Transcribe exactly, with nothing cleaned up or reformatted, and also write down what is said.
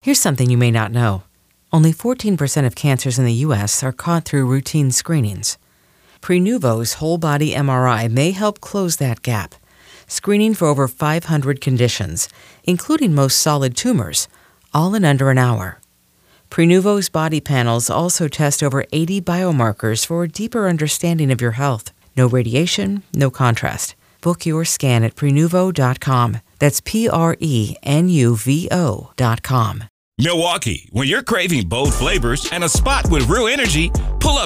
Here's something you may not know. Only fourteen percent of cancers in the U S are caught through routine screenings. Prenuvo's whole-body M R I may help close that gap, screening for over five hundred conditions, including most solid tumors, all in under an hour. Prenuvo's body panels also test over eighty biomarkers for a deeper understanding of your health. No radiation, no contrast. Book your scan at Prenuvo dot com. That's P R E N U V O dot com. Milwaukee, when you're craving bold flavors and a spot with real energy, pull up